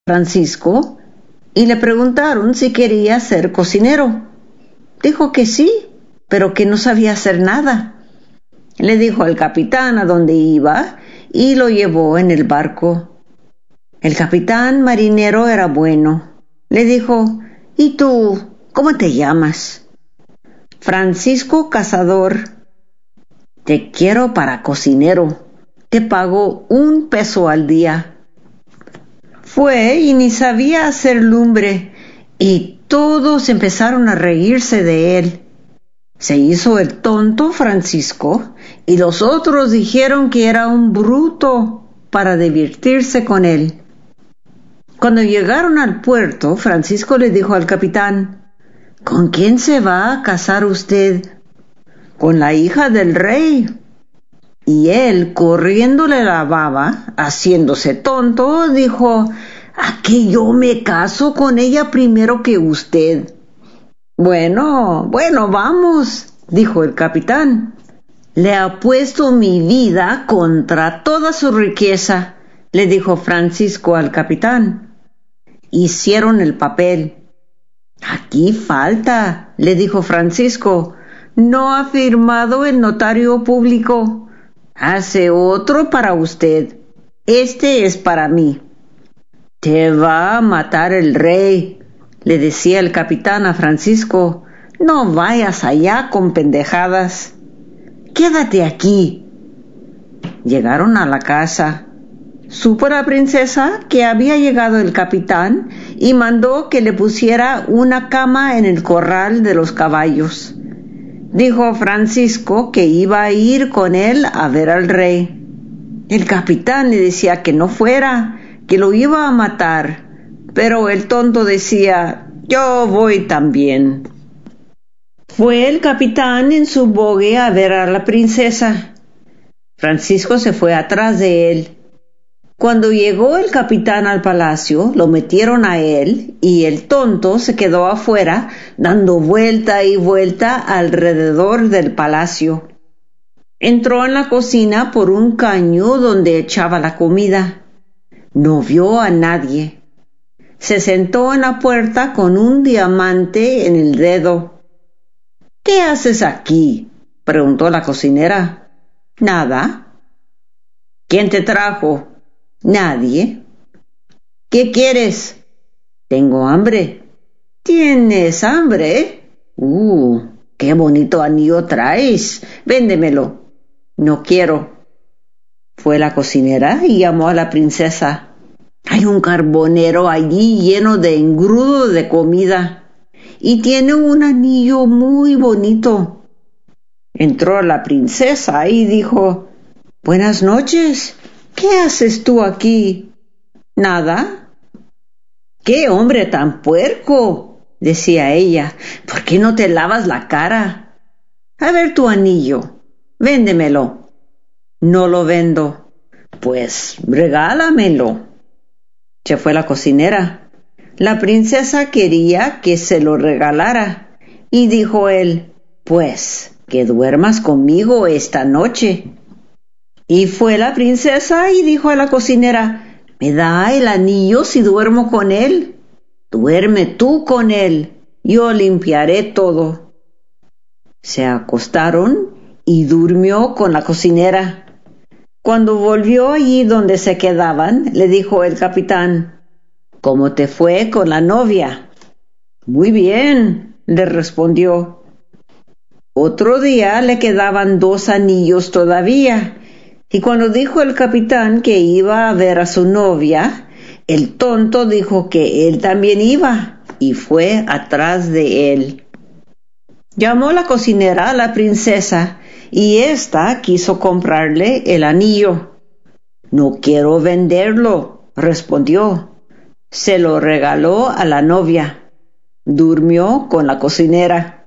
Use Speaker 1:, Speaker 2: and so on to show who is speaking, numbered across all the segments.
Speaker 1: Francisco y le preguntaron si quería ser cocinero. Dijo que sí, pero que no sabía hacer nada. Le dijo al capitán a dónde iba y lo llevó en el barco. El capitán marinero era bueno. Le dijo: ¿Y tú, cómo te llamas? Francisco Cazador. Te quiero para cocinero. Te pago 1 peso al día. Fue y ni sabía hacer lumbre, y todos empezaron a reírse de él. Se hizo el tonto Francisco, y los otros dijeron que era un bruto para divertirse con él. Cuando llegaron al puerto, Francisco le dijo al capitán: ¿Con quién se va a casar usted? Con la hija del rey. Y él, corriéndole la baba, haciéndose tonto, dijo: ¿A qué yo me caso con ella primero que usted? Bueno, vamos, dijo el capitán. Le apuesto mi vida contra toda su riqueza, le dijo Francisco al capitán. Hicieron el papel. Aquí falta, le dijo Francisco. No ha firmado el notario público. Hace otro para usted. Este es para mí. Te va a matar el rey, le decía el capitán a Francisco. No vayas allá con pendejadas. Quédate aquí. Llegaron a la casa. Supo la princesa que había llegado el capitán y mandó que le pusiera una cama en el corral de los caballos. Dijo Francisco que iba a ir con él a ver al rey. El capitán le decía que no fuera, que lo iba a matar, pero el tonto decía: yo voy también. Fue el capitán en su bogue a ver a la princesa. Francisco se fue atrás de él. Cuando llegó el capitán al palacio, lo metieron a él y el tonto se quedó afuera dando vuelta y vuelta alrededor del palacio. Entró en la cocina por un caño donde echaba la comida. No vio a nadie. Se sentó en la puerta con un diamante en el dedo. ¿Qué haces aquí?, preguntó la cocinera. Nada. ¿Quién te trajo? Nadie. ¿Qué quieres? Tengo hambre. ¿Tienes hambre? ¡Qué bonito anillo traes! Véndemelo. No quiero. Fue la cocinera y llamó a la princesa. Hay un carbonero allí lleno de engrudo de comida y tiene un anillo muy bonito. Entró la princesa y dijo: Buenas noches. ¿Qué haces tú aquí? Nada. ¡Qué hombre tan puerco!, decía ella. ¿Por qué no te lavas la cara? A ver tu anillo. Véndemelo. No lo vendo. Pues regálamelo. Se fue la cocinera. La princesa quería que se lo regalara y dijo él: Pues que duermas conmigo esta noche. Y fue la princesa y dijo a la cocinera: ¿Me da el anillo si duermo con él? Duerme tú con él, yo limpiaré todo. Se acostaron y durmió con la cocinera. Cuando volvió allí donde se quedaban, le dijo el capitán: ¿Cómo te fue con la novia? Muy bien, le respondió. Otro día le quedaban 2 anillos todavía. Y cuando dijo el capitán que iba a ver a su novia, el tonto dijo que él también iba y fue atrás de él. Llamó la cocinera a la princesa y ésta quiso comprarle el anillo. No quiero venderlo, respondió. Se lo regaló a la novia. Durmió con la cocinera.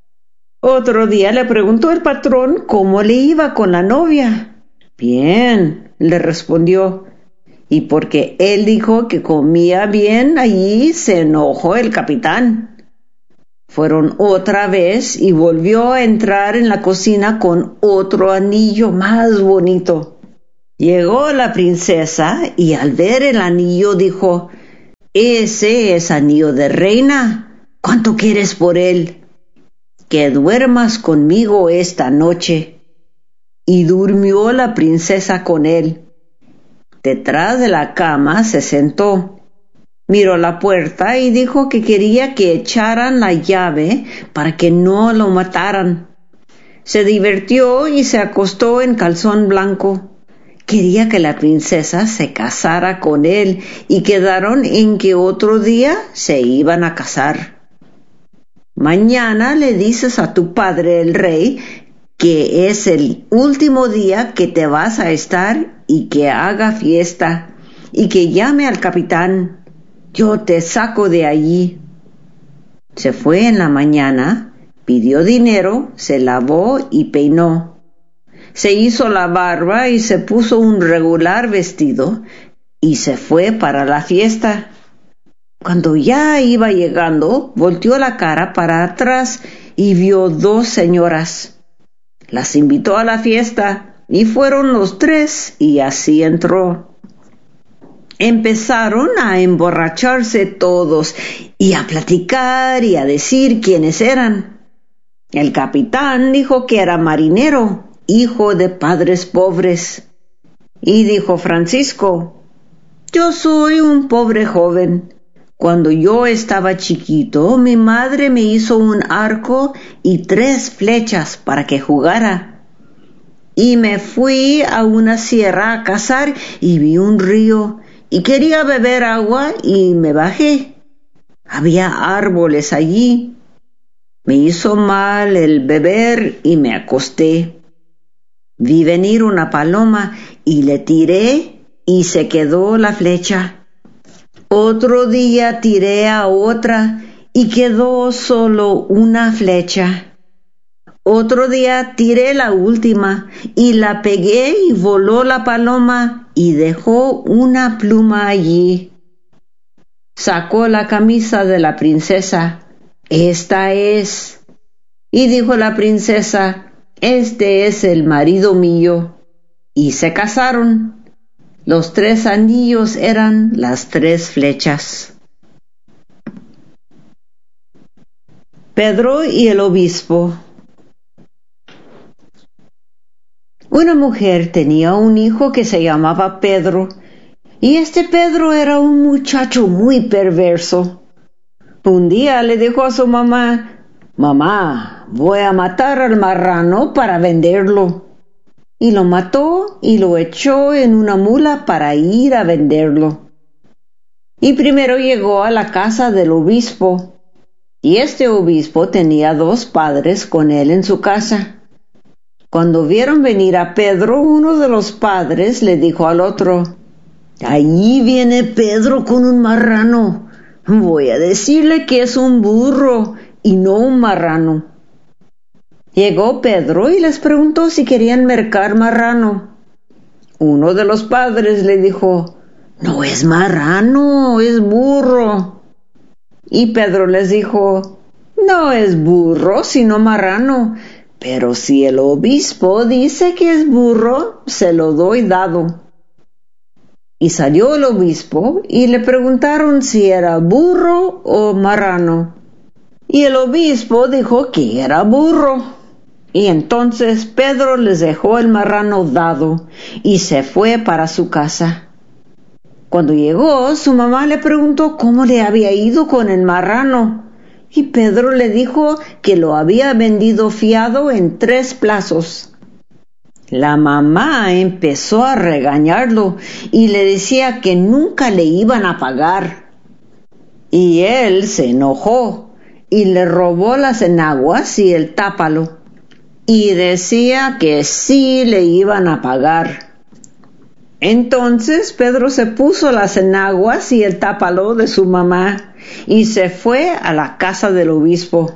Speaker 1: Otro día le preguntó el patrón cómo le iba con la novia. Bien, le respondió, y porque él dijo que comía bien, allí se enojó el capitán. Fueron otra vez y volvió a entrar en la cocina con otro anillo más bonito. Llegó la princesa y al ver el anillo dijo: Ese es anillo de reina. ¿Cuánto quieres por él? Que duermas conmigo esta noche. Y durmió la princesa con él. Detrás de la cama se sentó. Miró la puerta y dijo que quería que echaran la llave para que no lo mataran. Se divirtió y se acostó en calzón blanco. Quería que la princesa se casara con él y quedaron en que otro día se iban a casar. Mañana le dices a tu padre el rey que es el último día que te vas a estar y que haga fiesta y que llame al capitán. Yo te saco de allí. Se fue en la mañana, pidió dinero, se lavó y peinó. Se hizo la barba y se puso un regular vestido y se fue para la fiesta. Cuando ya iba llegando, volteó la cara para atrás y vio 2 señoras. Las invitó a la fiesta y fueron los 3 y así entró. Empezaron a emborracharse todos y a platicar y a decir quiénes eran. El capitán dijo que era marinero, hijo de padres pobres. Y dijo Francisco: yo soy un pobre joven. Cuando yo estaba chiquito, mi madre me hizo un arco y 3 flechas para que jugara. Y me fui a una sierra a cazar y vi un río y quería beber agua y me bajé. Había árboles allí. Me hizo mal el beber y me acosté. Vi venir una paloma y le tiré y se quedó la flecha. Otro día tiré a otra y quedó solo una flecha. Otro día tiré la última y la pegué y voló la paloma y dejó una pluma allí. Sacó la camisa de la princesa. Esta es. Y dijo la princesa: este es el marido mío. Y se casaron. Los 3 anillos eran las 3 flechas. Pedro y el obispo. Una mujer tenía un hijo que se llamaba Pedro, y este Pedro era un muchacho muy perverso. Un día le dijo a su mamá: mamá, voy a matar al marrano para venderlo. Y lo mató y lo echó en una mula para ir a venderlo. Y primero llegó a la casa del obispo, y este obispo tenía 2 padres con él en su casa. Cuando vieron venir a Pedro, uno de los padres le dijo al otro: allí viene Pedro con un marrano. Voy a decirle que es un burro y no un marrano. Llegó Pedro y les preguntó si querían mercar marrano. Uno de los padres le dijo: no es marrano, es burro. Y Pedro les dijo: no es burro, sino marrano. Pero si el obispo dice que es burro, se lo doy dado. Y salió el obispo y le preguntaron si era burro o marrano. Y el obispo dijo que era burro. Y entonces Pedro les dejó el marrano dado y se fue para su casa. Cuando llegó, su mamá le preguntó cómo le había ido con el marrano. Y Pedro le dijo que lo había vendido fiado en 3 plazos. La mamá empezó a regañarlo y le decía que nunca le iban a pagar. Y él se enojó y le robó las enaguas y el tápalo. Y decía que sí le iban a pagar. Entonces Pedro se puso las enaguas y el tápalo de su mamá y se fue a la casa del obispo.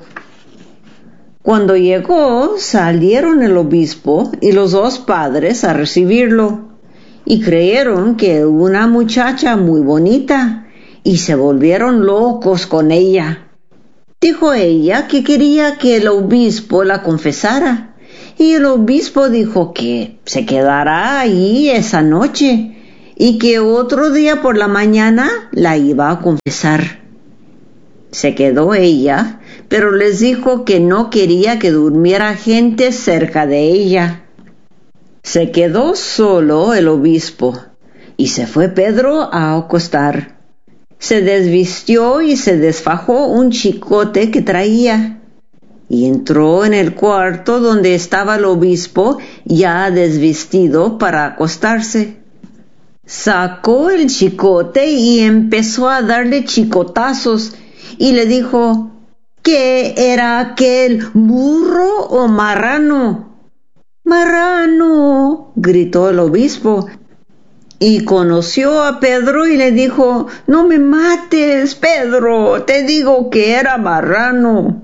Speaker 1: Cuando llegó, salieron el obispo y los 2 padres a recibirlo, y creyeron que era una muchacha muy bonita, y se volvieron locos con ella. Dijo ella que quería que el obispo la confesara, y el obispo dijo que se quedará allí esa noche, y que otro día por la mañana la iba a confesar. Se quedó ella, pero les dijo que no quería que durmiera gente cerca de ella. Se quedó solo el obispo y se fue Pedro a acostar. Se desvistió y se desfajó un chicote que traía y entró en el cuarto donde estaba el obispo ya desvestido para acostarse. Sacó el chicote y empezó a darle chicotazos y le dijo: ¿qué era aquel, burro o marrano? ¡Marrano!, gritó el obispo. Y conoció a Pedro y le dijo: no me mates, Pedro, te digo que era marrano.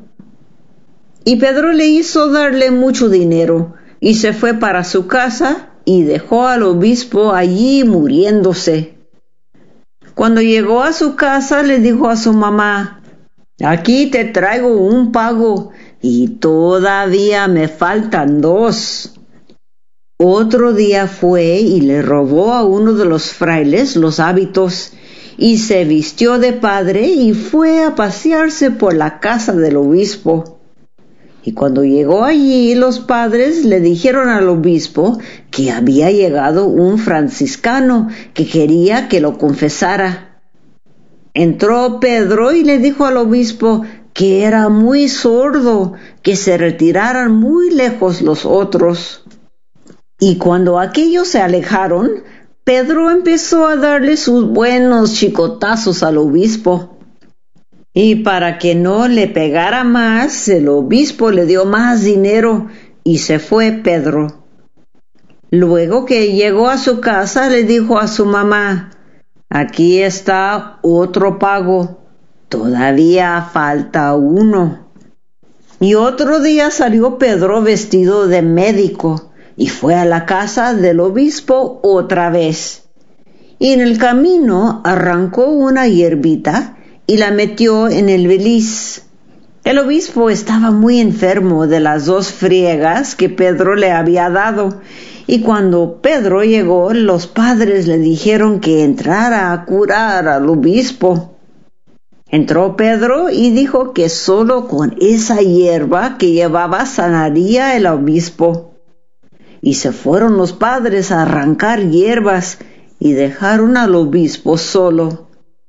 Speaker 1: Y Pedro le hizo darle mucho dinero y se fue para su casa y dejó al obispo allí muriéndose. Cuando llegó a su casa le dijo a su mamá: aquí te traigo un pago y todavía me faltan 2. Otro día fue y le robó a uno de los frailes los hábitos y se vistió de padre y fue a pasearse por la casa del obispo. Y cuando llegó allí, los padres le dijeron al obispo que había llegado un franciscano que quería que lo confesara. Entró Pedro y le dijo al obispo que era muy sordo, que se retiraran muy lejos los otros. Y cuando aquellos se alejaron, Pedro empezó a darle sus buenos chicotazos al obispo. Y para que no le pegara más, el obispo le dio más dinero y se fue Pedro. Luego que llegó a su casa, le dijo a su mamá: aquí está otro pago, todavía falta 1. Y otro día salió Pedro vestido de médico y fue a la casa del obispo otra vez. Y en el camino arrancó una hierbita y la metió en el beliz. El obispo estaba muy enfermo de las 2 friegas que Pedro le había dado, y cuando Pedro llegó, los padres le dijeron que entrara a curar al obispo. Entró Pedro y dijo que solo con esa hierba que llevaba sanaría el obispo. Y se fueron los padres a arrancar hierbas y dejaron al obispo solo.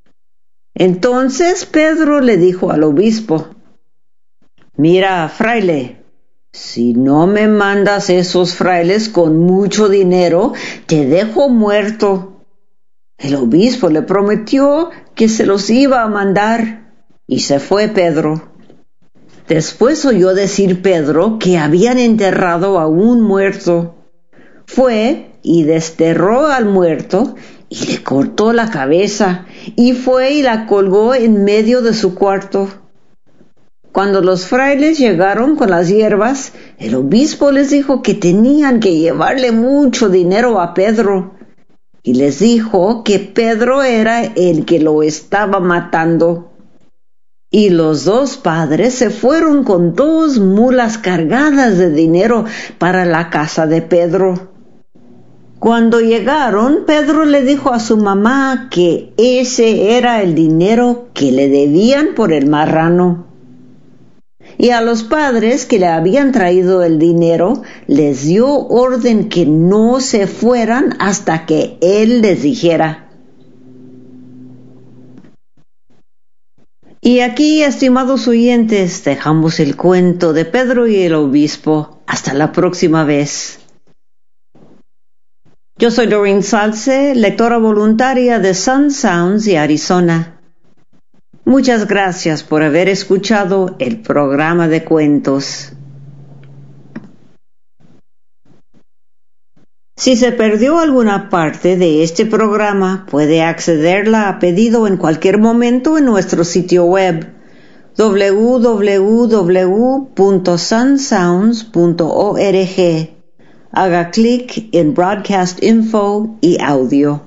Speaker 1: Entonces Pedro le dijo al obispo: mira, fraile, si no me mandas esos frailes con mucho dinero, te dejo muerto. El obispo le prometió que se los iba a mandar, y se fue Pedro. Después oyó decir Pedro que habían enterrado a un muerto. Fue y desterró al muerto y le cortó la cabeza y fue y la colgó en medio de su cuarto. Cuando los frailes llegaron con las hierbas, el obispo les dijo que tenían que llevarle mucho dinero a Pedro y les dijo que Pedro era el que lo estaba matando. Y los 2 padres se fueron con 2 mulas cargadas de dinero para la casa de Pedro. Cuando llegaron, Pedro le dijo a su mamá que ese era el dinero que le debían por el marrano. Y a los padres que le habían traído el dinero, les dio orden que no se fueran hasta que él les dijera. Y aquí, estimados oyentes, dejamos el cuento de Pedro y el obispo. Hasta la próxima vez. Yo soy Doreen Salce, lectora voluntaria de Sun Sounds y Arizona. Muchas gracias por haber escuchado el programa de cuentos. Si se perdió alguna parte de este programa, puede accederla a pedido en cualquier momento en nuestro sitio web www.sunsounds.org. Haga clic en Broadcast Info y Audio.